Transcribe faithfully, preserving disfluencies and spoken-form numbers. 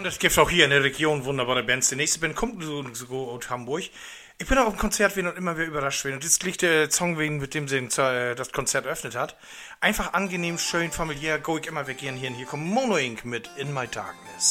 Und es gibt auch hier in der Region wunderbare Bands. Die nächste Band kommt so aus Hamburg. Ich bin auch auf dem Konzert gewesen und immer wieder überrascht werden. Und jetzt liegt der Song wegen, mit dem sie das Konzert eröffnet hat. Einfach angenehm, schön, familiär, go ich immer weg gern hier. Und hier kommt Mono Inc mit In My Darkness.